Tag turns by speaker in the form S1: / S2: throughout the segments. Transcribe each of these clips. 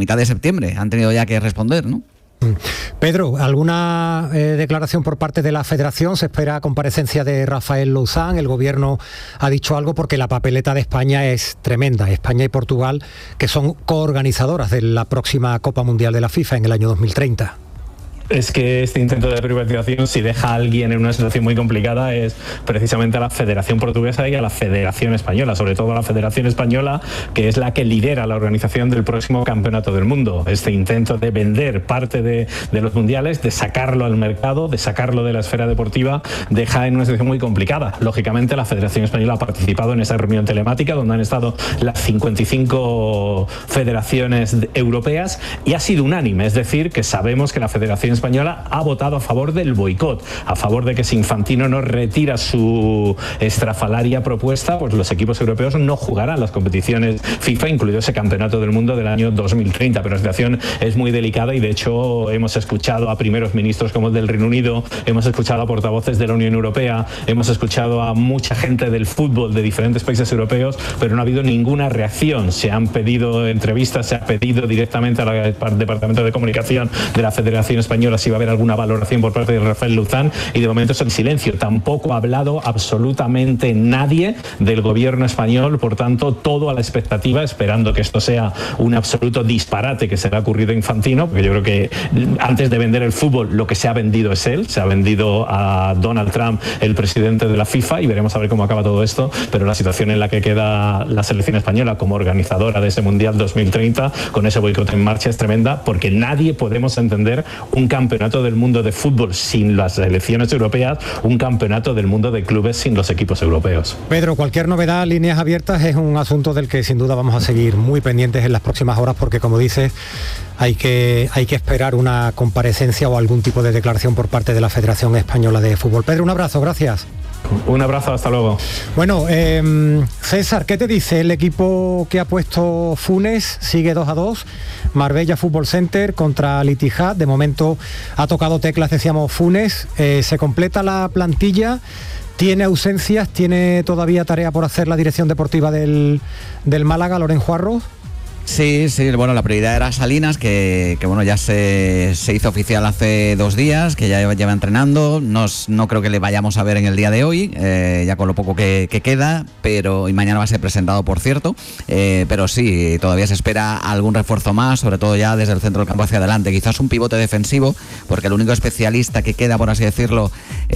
S1: mitad de septiembre han tenido ya que responder, ¿no?
S2: Pedro, ¿alguna declaración por parte de la Federación? Se espera comparecencia de Rafael Louzán. El Gobierno ha dicho algo porque la papeleta de España es tremenda. España y Portugal, que son coorganizadoras de la próxima Copa Mundial de la FIFA en el año 2030.
S3: Es que este intento de privatización, si deja a alguien en una situación muy complicada, es precisamente a la Federación Portuguesa y a la Federación Española, sobre todo a la Federación Española, que es la que lidera la organización del próximo Campeonato del Mundo. Este intento de vender parte de los mundiales, de sacarlo al mercado, de sacarlo de la esfera deportiva, deja en una situación muy complicada. Lógicamente, la Federación Española ha participado en esa reunión telemática donde han estado las 55 federaciones europeas y ha sido unánime, es decir, que sabemos que la Federación Española ha votado a favor del boicot, a favor de que si Infantino no retira su estrafalaria propuesta, pues los equipos europeos no jugarán las competiciones FIFA, incluido ese Campeonato del Mundo del año 2030. Pero la situación es muy delicada y de hecho hemos escuchado a primeros ministros como el del Reino Unido, hemos escuchado a portavoces de la Unión Europea, hemos escuchado a mucha gente del fútbol de diferentes países europeos, pero no ha habido ninguna reacción. Se han pedido entrevistas, se ha pedido directamente al Departamento de Comunicación de la Federación Española si va a haber alguna valoración por parte de Rafael Louzán y de momento es el silencio. Tampoco ha hablado absolutamente nadie del gobierno español, por tanto todo a la expectativa, esperando que esto sea un absoluto disparate que se le ha ocurrido a Infantino, porque yo creo que antes de vender el fútbol lo que se ha vendido es él, se ha vendido a Donald Trump, el presidente de la FIFA, y veremos a ver cómo acaba todo esto, pero la situación en la que queda la selección española como organizadora de ese Mundial 2030 con ese boicot en marcha es tremenda, porque nadie podemos entender un campeonato del mundo de fútbol sin las selecciones europeas, un campeonato del mundo de clubes sin los equipos europeos.
S2: Pedro, cualquier novedad, líneas abiertas, es un asunto del que sin duda vamos a seguir muy pendientes en las próximas horas, porque como dices, hay que esperar una comparecencia o algún tipo de declaración por parte de la Federación Española de Fútbol. Pedro, un abrazo, gracias.
S3: Un abrazo, hasta luego.
S2: Bueno, César, ¿qué te dice el equipo que ha puesto Funes? Sigue 2-2, Marbella Fútbol Center contra Al Ittihad. De momento ha tocado teclas, decíamos, Funes. Se completa la plantilla, tiene ausencias, tiene todavía tarea por hacer la dirección deportiva del Málaga, Loren Juarro.
S1: Sí, bueno, la prioridad era Salinas, que bueno, ya se hizo oficial hace 2 días, que ya lleva entrenando. No creo que le vayamos a ver en el día de hoy, ya con lo poco que queda, y mañana va a ser presentado, por cierto, pero sí, todavía se espera algún refuerzo más, sobre todo ya desde el centro del campo hacia adelante, quizás un pivote defensivo, porque el único especialista que queda, por así decirlo,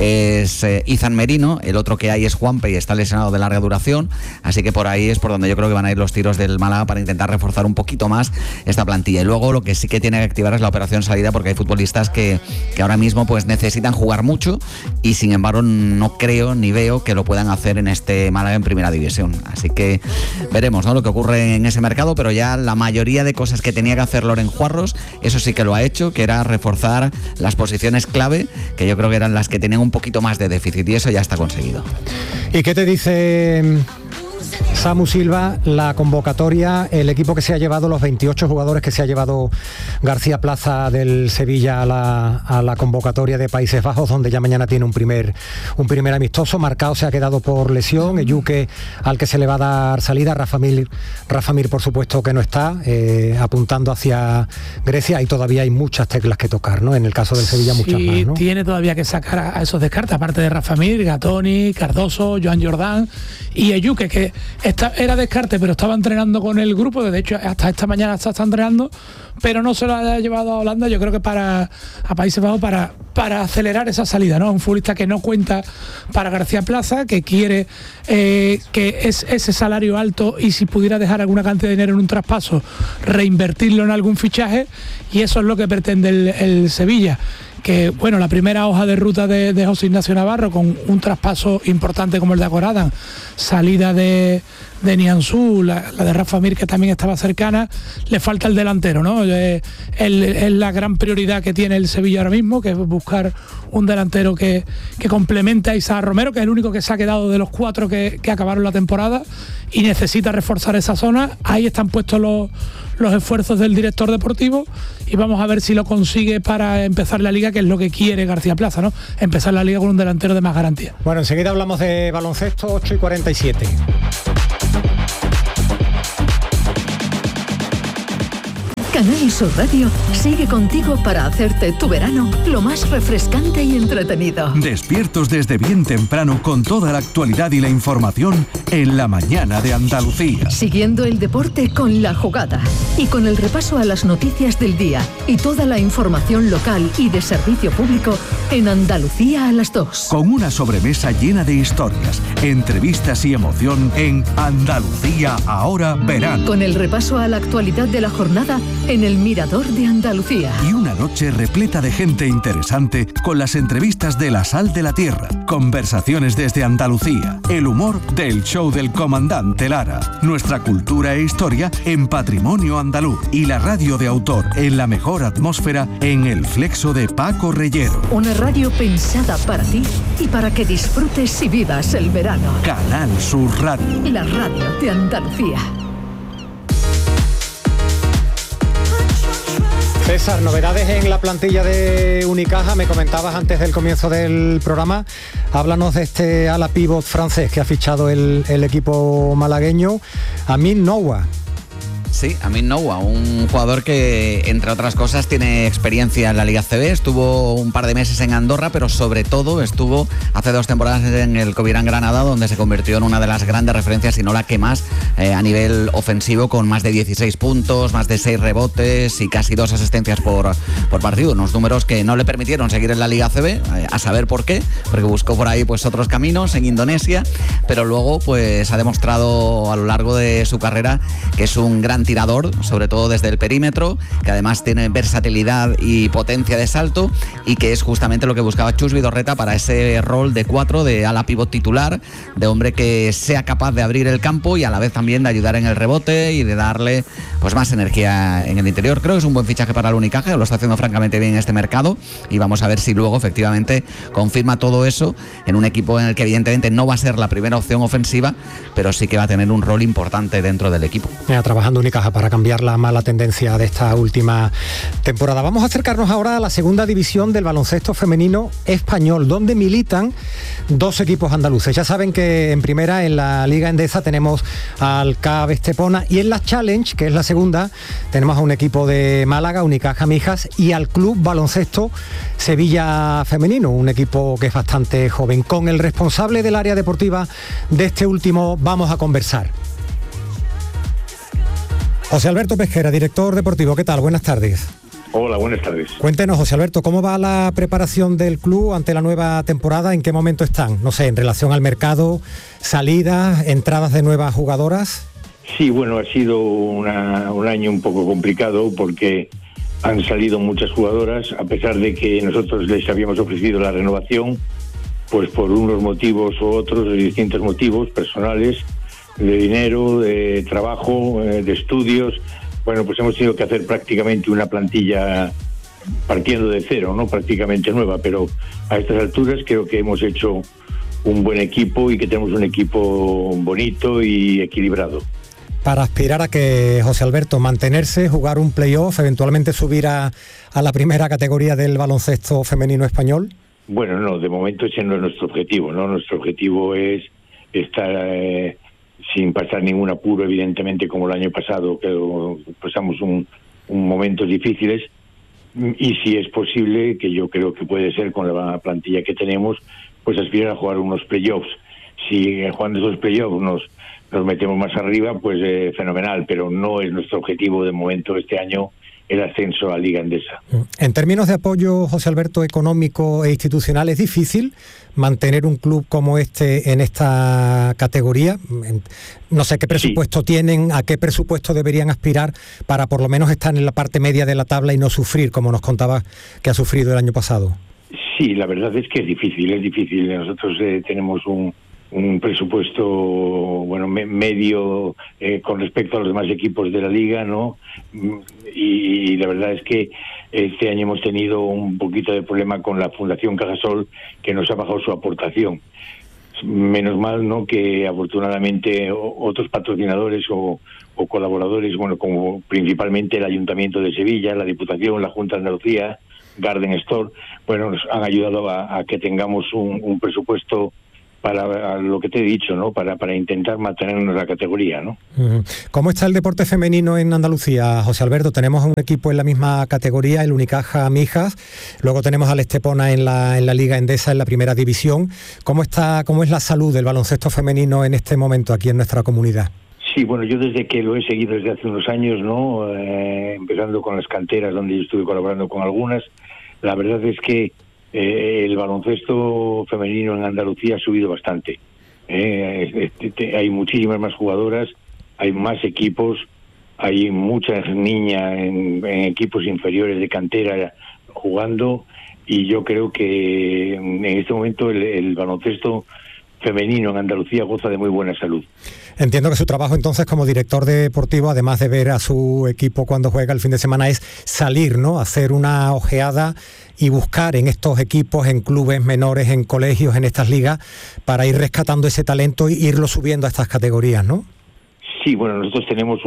S1: es Izan Merino. El otro que hay es Juanpe y está lesionado de larga duración, así que por ahí es por donde yo creo que van a ir los tiros del Málaga para intentar reforzar un poquito más esta plantilla. Y luego lo que sí que tiene que activar es la operación salida, porque hay futbolistas que ahora mismo pues necesitan jugar mucho y sin embargo no creo ni veo que lo puedan hacer en este Málaga en primera división. Así que veremos, ¿no?, lo que ocurre en ese mercado, pero ya la mayoría de cosas que tenía que hacer Loren Juarros, eso sí que lo ha hecho, que era reforzar las posiciones clave, que yo creo que eran las que tenían un poquito más de déficit, y eso ya está conseguido.
S2: ¿Y qué te dice Samu Silva, la convocatoria, el equipo que se ha llevado, los 28 jugadores que se ha llevado García Plaza del Sevilla a la convocatoria de Países Bajos, donde ya mañana tiene un primer amistoso? Marcao se ha quedado por lesión, Ejuke al que se le va a dar salida, Rafa Mir por supuesto que no está, apuntando hacia Grecia, y todavía hay muchas teclas que tocar, ¿no? En el caso del Sevilla muchas más, ¿no?
S4: Tiene todavía que sacar a esos descartes, aparte de Rafa Mir, Gatoni, Cardoso, Joan Jordán y Ejuke, que era descarte, pero estaba entrenando con el grupo, de hecho hasta esta mañana está entrenando, pero no se lo ha llevado a Holanda, yo creo que a Países Bajos para acelerar esa salida, ¿no? Un futbolista que no cuenta para García Plaza, que quiere que es ese salario alto, y si pudiera dejar alguna cantidad de dinero en un traspaso, reinvertirlo en algún fichaje, y eso es lo que pretende el Sevilla. Que bueno, la primera hoja de ruta de José Ignacio Navarro, con un traspaso importante como el de Agoradan, salida de Nianzú, la de Rafa Mir, que también estaba cercana, le falta el delantero, ¿no? Es la gran prioridad que tiene el Sevilla ahora mismo, que es buscar un delantero que complemente a Isaac Romero, que es el único que se ha quedado de los 4 que acabaron la temporada, y necesita reforzar esa zona. Ahí están puestos los esfuerzos del director deportivo, y vamos a ver si lo consigue para empezar la liga, que es lo que quiere García Plaza, ¿no? Empezar la liga con un delantero de más garantía.
S2: Bueno, enseguida hablamos de baloncesto, 8:47.
S5: Canal Sur Radio sigue contigo para hacerte tu verano lo más refrescante y entretenido.
S6: Despiertos desde bien temprano con toda la actualidad y la información en la mañana de Andalucía.
S5: Siguiendo el deporte con La Jugada y con el repaso a las noticias del día y toda la información local y de servicio público en Andalucía a las 2.
S6: Con una sobremesa llena de historias, entrevistas y emoción en Andalucía ahora verano.
S5: Con el repaso a la actualidad de la jornada en el Mirador de Andalucía.
S6: Y una noche repleta de gente interesante con las entrevistas de La Sal de la Tierra, conversaciones desde Andalucía, el humor del show del comandante Lara, nuestra cultura e historia en Patrimonio Andaluz y la radio de autor en la mejor atmósfera en El Flexo de Paco Reyero.
S5: Una radio pensada para ti y para que disfrutes y vivas el verano.
S6: Canal Sur Radio.
S5: La radio de Andalucía.
S2: César, novedades en la plantilla de Unicaja, me comentabas antes del comienzo del programa. Háblanos de este ala pívot francés que ha fichado el equipo malagueño, Amin Noua.
S1: Sí, Amin Noua, un jugador que, entre otras cosas, tiene experiencia en la Liga CB, estuvo un par de meses en Andorra, pero sobre todo estuvo hace 2 temporadas en el Covirán Granada, donde se convirtió en una de las grandes referencias, si no la que más, a nivel ofensivo, con más de 16 puntos, más de 6 rebotes y casi 2 asistencias por partido, unos números que no le permitieron seguir en la Liga CB, a saber por qué, porque buscó por ahí pues otros caminos en Indonesia, pero luego pues ha demostrado a lo largo de su carrera que es un gran tirador, sobre todo desde el perímetro, que además tiene versatilidad y potencia de salto, y que es justamente lo que buscaba Chus Vidorreta para ese rol de 4, de ala pívot titular, de hombre que sea capaz de abrir el campo y a la vez también de ayudar en el rebote y de darle pues más energía en el interior. Creo que es un buen fichaje para el Unicaja, lo está haciendo francamente bien en este mercado, y vamos a ver si luego efectivamente confirma todo eso en un equipo en el que evidentemente no va a ser la primera opción ofensiva, pero sí que va a tener un rol importante dentro del equipo.
S2: Trabajando Unicaja para cambiar la mala tendencia de esta última temporada. Vamos a acercarnos ahora a la segunda división del baloncesto femenino español, donde militan 2 equipos andaluces. Ya saben que en primera, en la Liga Endesa, tenemos al CAB Estepona, y en la Challenge, que es la segunda, tenemos a un equipo de Málaga, Unicaja Mijas, y al Club Baloncesto Sevilla Femenino, un equipo que es bastante joven. Con el responsable del área deportiva de este último vamos a conversar. José Alberto Pesquera, director deportivo, ¿qué tal? Buenas tardes.
S7: Hola, buenas tardes.
S2: Cuéntenos, José Alberto, ¿cómo va la preparación del club ante la nueva temporada? ¿En qué momento están? No sé, en relación al mercado, salidas, entradas de nuevas jugadoras.
S7: Sí, bueno, ha sido un año un poco complicado porque han salido muchas jugadoras, a pesar de que nosotros les habíamos ofrecido la renovación, pues por unos motivos u otros, de distintos motivos personales, de dinero, de trabajo, de estudios. Bueno, pues hemos tenido que hacer prácticamente una plantilla partiendo de cero, ¿no? Prácticamente nueva, pero a estas alturas creo que hemos hecho un buen equipo y que tenemos un equipo bonito y equilibrado.
S2: Para aspirar a que, José Alberto, mantenerse, jugar un playoff, eventualmente subir a la primera categoría del baloncesto femenino español.
S7: Bueno, no, de momento ese no es nuestro objetivo, ¿no? Nuestro objetivo es estar sin pasar ningún apuro, evidentemente, como el año pasado, que pasamos un momentos difíciles, y si es posible, que yo creo que puede ser con la plantilla que tenemos, pues aspirar a jugar unos playoffs. Si jugando esos playoffs nos metemos más arriba, pues fenomenal, pero no es nuestro objetivo de momento este año el ascenso a Liga Endesa.
S2: En términos de apoyo, José Alberto, económico e institucional, ¿es difícil mantener un club como este en esta categoría? No sé qué presupuesto tienen, a qué presupuesto deberían aspirar para por lo menos estar en la parte media de la tabla y no sufrir, como nos contaba que ha sufrido el año pasado.
S7: Sí, la verdad es que es difícil. Nosotros tenemos un presupuesto, bueno, medio con respecto a los demás equipos de la liga, ¿no? Y la verdad es que este año hemos tenido un poquito de problema con la Fundación Cajasol, que nos ha bajado su aportación. Menos mal, ¿no?, que afortunadamente otros patrocinadores o colaboradores, bueno, como principalmente el Ayuntamiento de Sevilla, la Diputación, la Junta de Andalucía, Garden Store, bueno, nos han ayudado a que tengamos un presupuesto para lo que te he dicho, ¿no? Para intentar mantenernos en la categoría, ¿no?
S2: ¿Cómo está el deporte femenino en Andalucía, José Alberto? Tenemos un equipo en la misma categoría, el Unicaja Mijas, luego tenemos al Estepona en la Liga Endesa, en la primera división. ¿Cómo es la salud del baloncesto femenino en este momento aquí en nuestra comunidad?
S7: Sí, bueno, yo desde que lo he seguido desde hace unos años, ¿no? Empezando con las canteras, donde yo estuve colaborando con algunas, la verdad es que el baloncesto femenino en Andalucía ha subido bastante. Hay muchísimas más jugadoras, hay más equipos, hay muchas niñas en equipos inferiores de cantera jugando, y yo creo que en este momento el baloncesto femenino en Andalucía goza de muy buena salud.
S2: Entiendo que su trabajo entonces como director deportivo, además de ver a su equipo cuando juega el fin de semana, es salir, ¿no? Hacer una ojeada y buscar en estos equipos, en clubes menores, en colegios, en estas ligas, para ir rescatando ese talento e irlo subiendo a estas categorías, ¿no?
S7: Sí, bueno, nosotros tenemos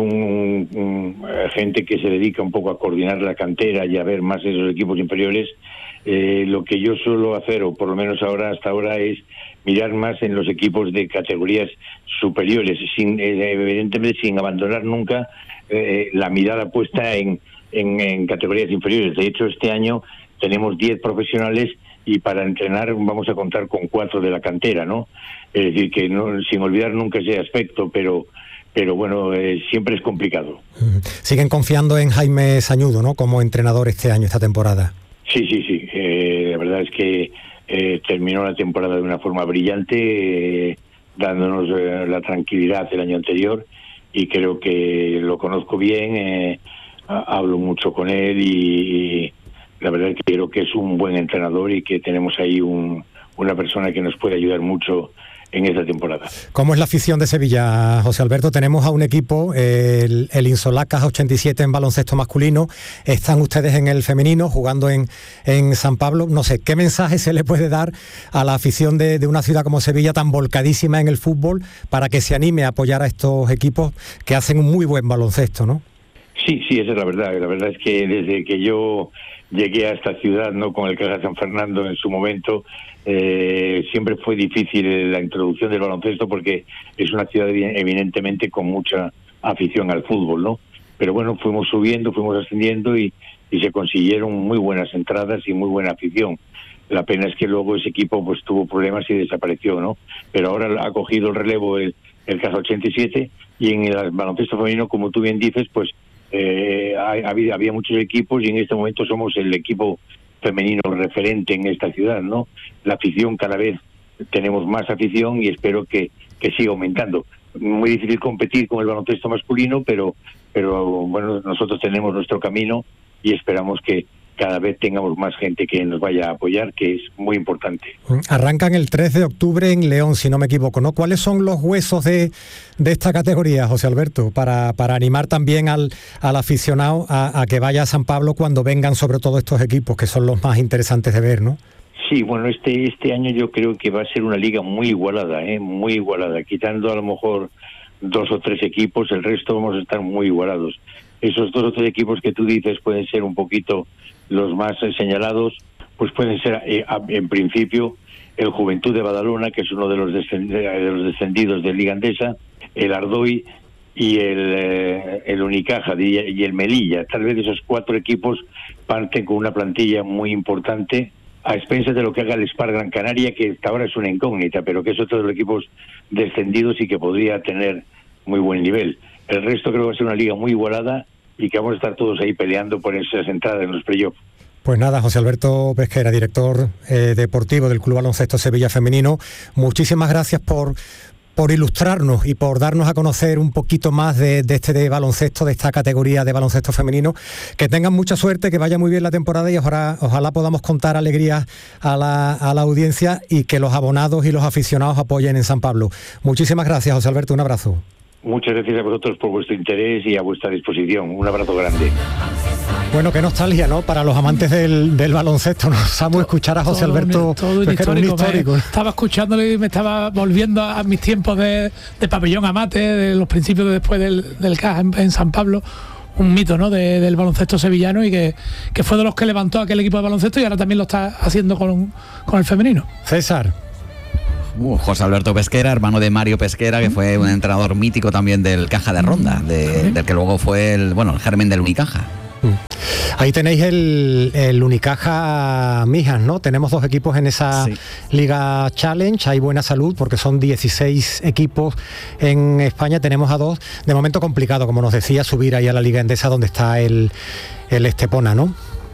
S7: gente que se dedica un poco a coordinar la cantera y a ver más esos equipos inferiores. Lo que yo suelo hacer, o por lo menos hasta ahora, es mirar más en los equipos de categorías superiores, evidentemente sin abandonar nunca la mirada puesta en categorías inferiores. De hecho, este año tenemos 10 profesionales y para entrenar vamos a contar con 4 de la cantera, ¿no? Es decir, que no, sin olvidar nunca ese aspecto, pero bueno, siempre es complicado.
S2: Siguen confiando en Jaime Sañudo, ¿no? Como entrenador esta temporada.
S7: Sí. La verdad es que terminó la temporada de una forma brillante, dándonos la tranquilidad del año anterior, y creo que lo conozco bien, hablo mucho con él y la verdad es que creo que es un buen entrenador y que tenemos ahí una persona que nos puede ayudar mucho en esta temporada.
S2: ¿Cómo es la afición de Sevilla, José Alberto? Tenemos a un equipo, el Insolacas 87 en baloncesto masculino, están ustedes en el femenino jugando en San Pablo. No sé, ¿qué mensaje se le puede dar a la afición de una ciudad como Sevilla, tan volcadísima en el fútbol, para que se anime a apoyar a estos equipos que hacen un muy buen baloncesto, ¿no?
S7: Sí, esa es la verdad. La verdad es que desde que yo llegué a esta ciudad, no, con el Caja San Fernando en su momento, siempre fue difícil la introducción del baloncesto, porque es una ciudad evidentemente con mucha afición al fútbol, ¿no? Pero bueno, fuimos subiendo, fuimos ascendiendo y se consiguieron muy buenas entradas y muy buena afición. La pena es que luego ese equipo pues tuvo problemas y desapareció, ¿no? Pero ahora ha cogido el relevo el Caja 87, y en el baloncesto femenino, como tú bien dices, pues había muchos equipos, y en este momento somos el equipo femenino referente en esta ciudad, ¿no? La afición, cada vez tenemos más afición y espero que siga aumentando. Muy difícil competir con el baloncesto masculino, pero bueno, nosotros tenemos nuestro camino y esperamos que cada vez tengamos más gente que nos vaya a apoyar, que es muy importante.
S2: Arrancan el 3 de octubre en León, si no me equivoco, ¿no? ¿Cuáles son los huesos de esta categoría, José Alberto, para animar también al aficionado a que vaya a San Pablo cuando vengan sobre todo estos equipos, que son los más interesantes de ver, ¿no?
S7: Sí, bueno, este año yo creo que va a ser una liga muy igualada, muy igualada, quitando a lo mejor 2 o 3 equipos, el resto vamos a estar muy igualados. Esos 2 o 3 equipos que tú dices pueden ser un poquito los más señalados, pues pueden ser en principio el Juventud de Badalona, que es uno de los descendidos de Liga Endesa, el Ardoy y el Unicaja y el Melilla. Tal vez esos 4 equipos parten con una plantilla muy importante, a expensas de lo que haga el Spar Gran Canaria, que hasta ahora es una incógnita, pero que es otro de los equipos descendidos y que podría tener muy buen nivel. El resto creo que va a ser una liga muy igualada y que vamos a estar todos ahí peleando por esas entradas en los playoffs.
S2: Pues nada, José Alberto Pesquera, director deportivo del Club Baloncesto Sevilla Femenino, muchísimas gracias por ilustrarnos y por darnos a conocer un poquito más de baloncesto, de esta categoría de baloncesto femenino. Que tengan mucha suerte, que vaya muy bien la temporada y ojalá podamos contar alegrías a la audiencia y que los abonados y los aficionados apoyen en San Pablo. Muchísimas gracias, José Alberto, un abrazo.
S7: Muchas gracias a vosotros por vuestro interés y a vuestra disposición. Un abrazo grande.
S2: Bueno, qué nostalgia, ¿no? Para los amantes del baloncesto, ¿no? Samu, escuchar a José Alberto,
S4: todo un histórico. Estaba escuchándole y me estaba volviendo a mis tiempos de pabellón amate, de los principios después del CAS en San Pablo. Un mito, ¿no? Del baloncesto sevillano, y que fue de los que levantó aquel equipo de baloncesto y ahora también lo está haciendo con el femenino.
S2: César.
S1: José Alberto Pesquera, hermano de Mario Pesquera, que fue un entrenador mítico también del Caja de Ronda, del que luego fue el germen del Unicaja.
S2: Ahí tenéis el Unicaja Mijas, ¿no? Tenemos 2 equipos en esa Liga Challenge. Hay buena salud porque son 16 equipos en España. Tenemos a 2. De momento complicado, como nos decía, subir ahí a la Liga Endesa donde está el Estepona, ¿no?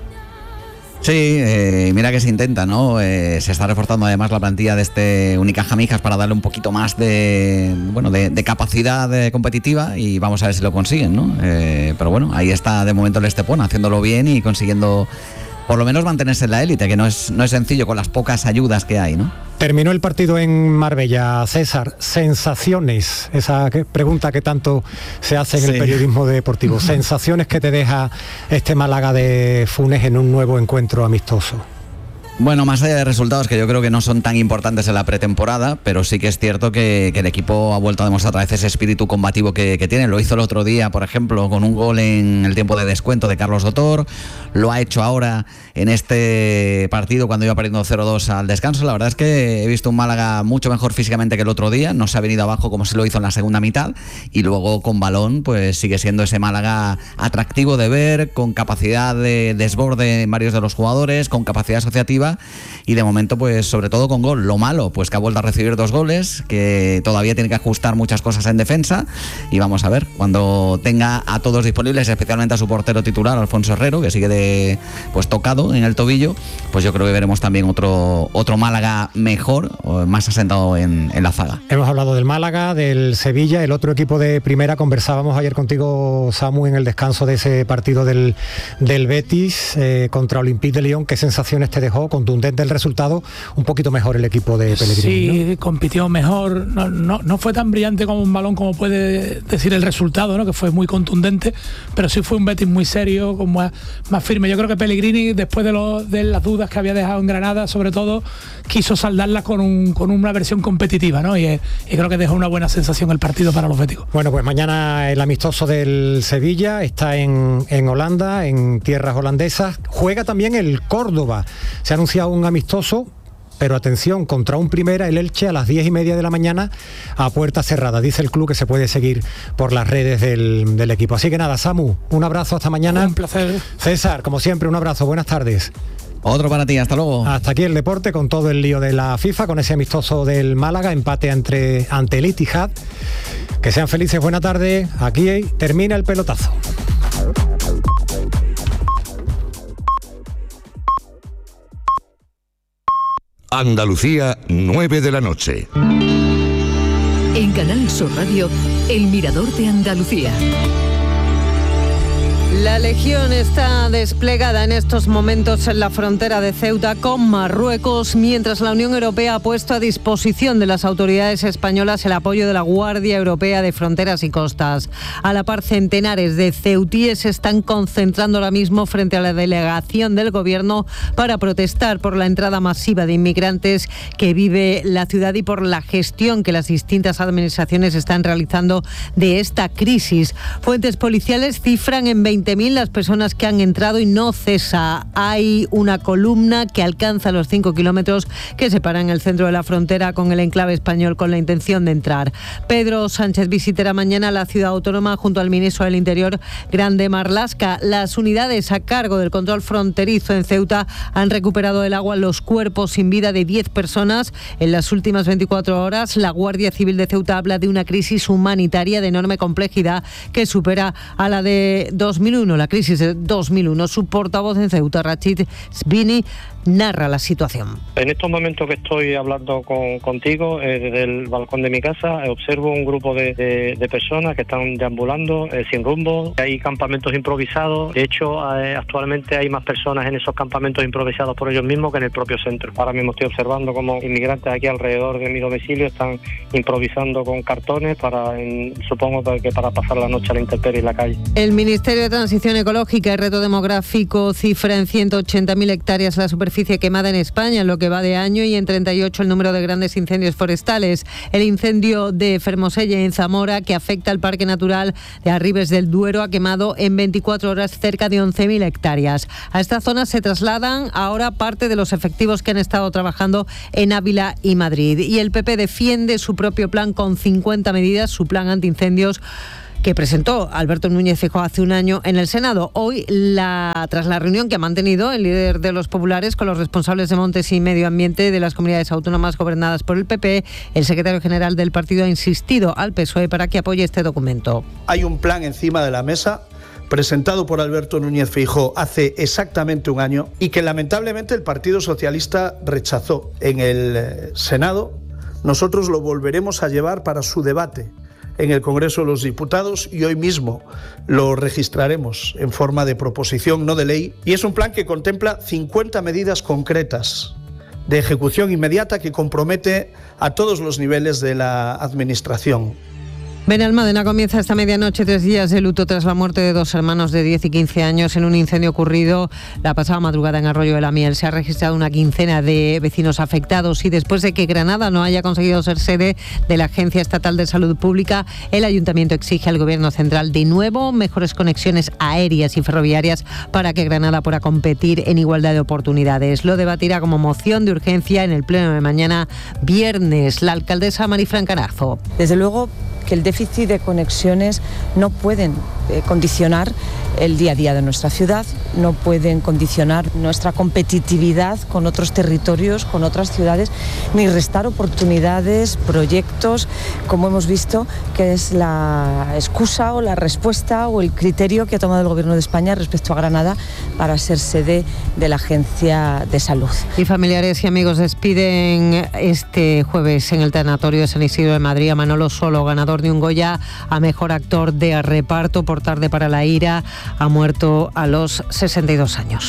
S1: Sí, mira que se intenta, ¿no? Se está reforzando además la plantilla de este Unicaja Mijas para darle un poquito más de capacidad competitiva, y vamos a ver si lo consiguen, ¿no? Pero bueno, ahí está de momento el Estepona haciéndolo bien y consiguiendo por lo menos mantenerse en la élite, que no es sencillo con las pocas ayudas que hay, ¿no?
S2: Terminó el partido en Marbella. César, sensaciones, esa pregunta que tanto se hace en el periodismo deportivo. Sensaciones que te deja este Málaga de Funes en un nuevo encuentro amistoso.
S1: Bueno, más allá de resultados que yo creo que no son tan importantes en la pretemporada, pero sí que es cierto que el equipo ha vuelto a demostrar otra vez ese espíritu combativo que tiene. Lo hizo el otro día, por ejemplo, con un gol en el tiempo de descuento de Carlos Dotor. Lo ha hecho ahora en este partido cuando iba perdiendo 0-2 al descanso. La verdad es que he visto un Málaga mucho mejor físicamente que el otro día. No se ha venido abajo como se lo hizo en la segunda mitad. Y luego con balón, pues sigue siendo ese Málaga atractivo de ver, con capacidad de desborde en varios de los jugadores, con capacidad asociativa. Y de momento, pues sobre todo con gol. Lo malo, pues que ha vuelto a recibir 2 goles, que todavía tiene que ajustar muchas cosas en defensa, y vamos a ver, cuando tenga a todos disponibles, especialmente a su portero titular, Alfonso Herrero, que sigue tocado en el tobillo, pues yo creo que veremos también otro Málaga mejor, más asentado en la zaga.
S2: Hemos hablado del Málaga, del Sevilla, el otro equipo de primera. Conversábamos ayer contigo, Samu, en el descanso de ese partido del Betis contra Olympique de Lyon. ¿Qué sensaciones te dejó? Contundente el resultado, un poquito mejor el equipo de Pellegrini.
S4: Sí,
S2: ¿no?
S4: Compitió mejor, no fue tan brillante como un balón como puede decir el resultado, ¿no? Que fue muy contundente, pero sí fue un Betis muy serio, con más firme. Yo creo que Pellegrini, después de las dudas que había dejado en Granada, sobre todo, quiso saldarlas con una versión competitiva, ¿no? Y creo que dejó una buena sensación el partido para los béticos.
S2: Bueno, pues mañana el amistoso del Sevilla está en Holanda, en tierras holandesas. Juega también el Córdoba. Se ha anunciado un amistoso, pero atención, contra un Primera, el Elche, a las 10:30 de la mañana, a puerta cerrada. Dice el club que se puede seguir por las redes del equipo. Así que nada, Samu, un abrazo, hasta mañana.
S4: Un placer.
S2: César, como siempre, un abrazo, buenas tardes.
S1: Otro para ti, hasta luego.
S2: Hasta aquí el deporte, con todo el lío de la FIFA, con ese amistoso del Málaga, empate ante el Etihad. Que sean felices, buena tarde. Aquí termina el pelotazo.
S8: Andalucía, 9 de la noche.
S5: En Canal Sur Radio, El Mirador de Andalucía.
S9: La Legión está desplegada en estos momentos en la frontera de Ceuta con Marruecos, mientras la Unión Europea ha puesto a disposición de las autoridades españolas el apoyo de la Guardia Europea de Fronteras y Costas. A la par, centenares de ceutíes se están concentrando ahora mismo frente a la delegación del Gobierno para protestar por la entrada masiva de inmigrantes que vive la ciudad y por la gestión que las distintas administraciones están realizando de esta crisis. Fuentes policiales cifran en 20.000 las personas que han entrado y no cesa. Hay una columna que alcanza los 5 kilómetros que separan el centro de la frontera con el enclave español con la intención de entrar. Pedro Sánchez visitará mañana la ciudad autónoma junto al ministro del Interior, Grande Marlaska. Las unidades a cargo del control fronterizo en Ceuta han recuperado del agua los cuerpos sin vida de 10 personas en las últimas 24 horas. La Guardia Civil de Ceuta habla de una crisis humanitaria de enorme complejidad que supera a la de 2001. La crisis de 2001. Su portavoz en Ceuta, Rachid Sbini, narra la situación.
S10: En estos momentos que estoy hablando contigo, desde el balcón de mi casa, observo un grupo de personas que están deambulando sin rumbo. Hay campamentos improvisados. De hecho, actualmente hay más personas en esos campamentos improvisados por ellos mismos que en el propio centro. Ahora mismo estoy observando cómo inmigrantes aquí alrededor de mi domicilio están improvisando con cartones supongo que para pasar la noche a la intemperie en la calle.
S9: El Ministerio de transición ecológica y reto demográfico cifra en 180.000 hectáreas la superficie quemada en España en lo que va de año y en 38 el número de grandes incendios forestales. El incendio de Fermosella en Zamora, que afecta al Parque Natural de Arribes del Duero, ha quemado en 24 horas cerca de 11.000 hectáreas. A esta zona se trasladan ahora parte de los efectivos que han estado trabajando en Ávila y Madrid. Y el PP defiende su propio plan con 50 medidas, su plan antiincendios, que presentó Alberto Núñez Feijóo hace un año en el Senado. Hoy, tras la reunión que ha mantenido el líder de los populares con los responsables de Montes y Medio Ambiente de las comunidades autónomas gobernadas por el PP, el secretario general del partido ha insistido al PSOE para que apoye este documento.
S11: Hay un plan encima de la mesa presentado por Alberto Núñez Feijóo hace exactamente un año y que lamentablemente el Partido Socialista rechazó. En el Senado nosotros lo volveremos a llevar para su debate en el Congreso de los Diputados y hoy mismo lo registraremos en forma de proposición, no de ley, y es un plan que contempla 50 medidas concretas de ejecución inmediata que compromete a todos los niveles de la Administración.
S9: Benalmádena comienza esta medianoche 3 días de luto tras la muerte de 2 hermanos de 10 y 15 años en un incendio ocurrido la pasada madrugada en Arroyo de la Miel. Se ha registrado una quincena de vecinos afectados y después de que Granada no haya conseguido ser sede de la Agencia Estatal de Salud Pública, el Ayuntamiento exige al Gobierno Central de nuevo mejores conexiones aéreas y ferroviarias para que Granada pueda competir en igualdad de oportunidades. Lo debatirá como moción de urgencia en el pleno de mañana viernes la alcaldesa Marifran Carazo.
S12: Desde luego que el déficit de conexiones no pueden condicionar el día a día de nuestra ciudad, no pueden condicionar nuestra competitividad con otros territorios, con otras ciudades, ni restar oportunidades, proyectos, como hemos visto, que es la excusa o la respuesta o el criterio que ha tomado el Gobierno de España respecto a Granada para ser sede de la Agencia de Salud.
S9: Y familiares y amigos despiden este jueves en el Tanatorio de San Isidro de Madrid a Manolo Solo, ganador de un Goya a Mejor Actor de Reparto por Tarde para la Ira. Ha muerto a los 62 años.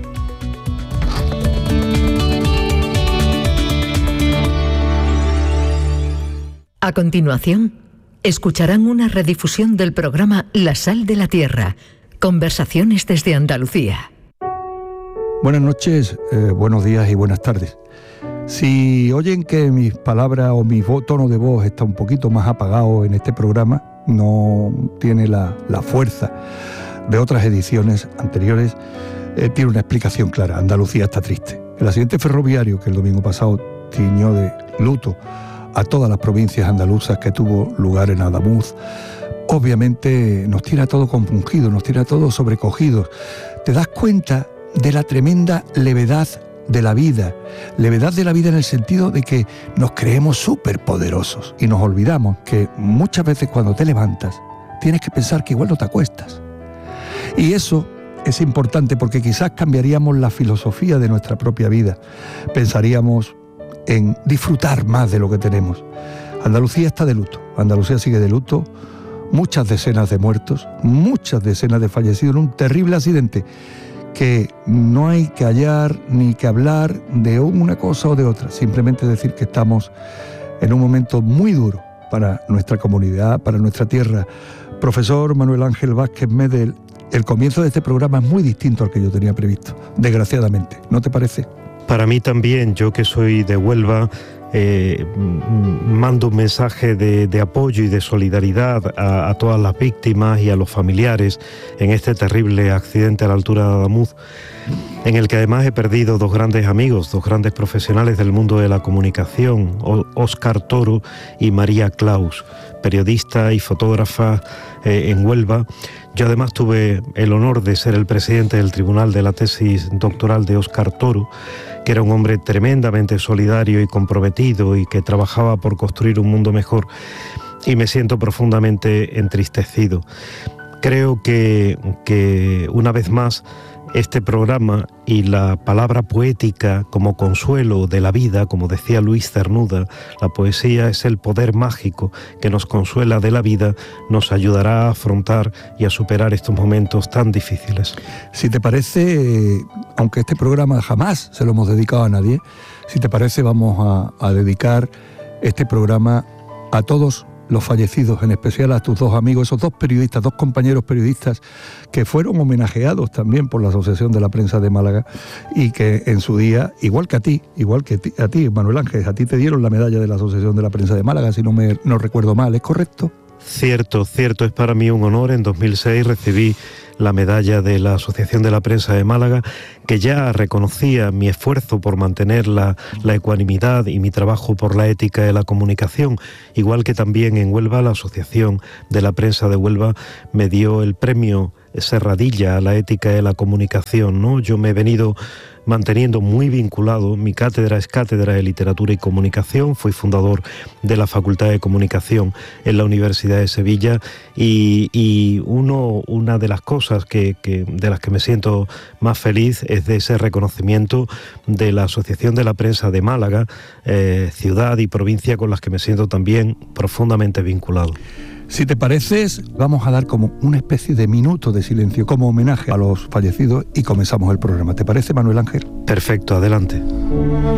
S5: A continuación, escucharán una redifusión del programa La Sal de la Tierra, conversaciones desde Andalucía.
S13: Buenas noches, buenos días y buenas tardes. Si oyen que mis palabras o mi tono de voz está un poquito más apagado en este programa, no tiene la fuerza de otras ediciones anteriores, tiene una explicación clara. Andalucía está triste. El accidente ferroviario que el domingo pasado tiñó de luto a todas las provincias andaluzas que tuvo lugar en Adamuz, obviamente nos tiene a todos compungidos, nos tiene a todos sobrecogidos. Te das cuenta de la tremenda levedad de la vida en el sentido de que nos creemos superpoderosos y nos olvidamos que muchas veces cuando te levantas tienes que pensar que igual no te acuestas. Y eso es importante porque quizás cambiaríamos la filosofía de nuestra propia vida, pensaríamos en disfrutar más de lo que tenemos. Andalucía está de luto, Andalucía sigue de luto, muchas decenas de muertos, muchas decenas de fallecidos en un terrible accidente que no hay que hallar ni que hablar de una cosa o de otra, simplemente decir que estamos en un momento muy duro para nuestra comunidad, para nuestra tierra. Profesor Manuel Ángel Vázquez Medel, el comienzo de este programa es muy distinto al que yo tenía previsto, desgraciadamente, ¿no te parece?
S14: Para mí también, yo que soy de Huelva, mando un mensaje de apoyo y de solidaridad a todas las víctimas y a los familiares en este terrible accidente a la altura de Adamuz, en el que además he perdido 2 grandes amigos, 2 grandes profesionales del mundo de la comunicación, Óscar Toro y María Claus, periodista y fotógrafa en Huelva. Yo además tuve el honor de ser el presidente del tribunal de la tesis doctoral de Óscar Toro, que era un hombre tremendamente solidario y comprometido y que trabajaba por construir un mundo mejor, y me siento profundamente entristecido. Creo que una vez más este programa y la palabra poética como consuelo de la vida, como decía Luis Cernuda, la poesía es el poder mágico que nos consuela de la vida, nos ayudará a afrontar y a superar estos momentos tan difíciles.
S13: Si te parece, aunque este programa jamás se lo hemos dedicado a nadie, si te parece vamos a dedicar este programa a todos los fallecidos, en especial a tus dos amigos, esos dos periodistas, dos compañeros periodistas que fueron homenajeados también por la Asociación de la Prensa de Málaga y que en su día, igual que a ti, Manuel Ángel, a ti te dieron la medalla de la Asociación de la Prensa de Málaga, si no recuerdo mal, ¿es correcto?
S14: Cierto, es para mí un honor. En 2006 recibí la medalla de la Asociación de la Prensa de Málaga, que ya reconocía mi esfuerzo por mantener la ecuanimidad y mi trabajo por la ética de la comunicación, igual que también en Huelva la Asociación de la Prensa de Huelva me dio el premio Serradilla a la ética de la comunicación, ¿no? Yo me he venido manteniendo muy vinculado. Mi cátedra es Cátedra de Literatura y Comunicación, fui fundador de la Facultad de Comunicación en la Universidad de Sevilla y una de las cosas de las que me siento más feliz es de ese reconocimiento de la Asociación de la Prensa de Málaga, ciudad y provincia con las que me siento también profundamente vinculado.
S13: Si te pareces, vamos a dar como una especie de minuto de silencio, como homenaje a los fallecidos, y comenzamos el programa. ¿Te parece, Manuel Ángel?
S14: Perfecto, adelante.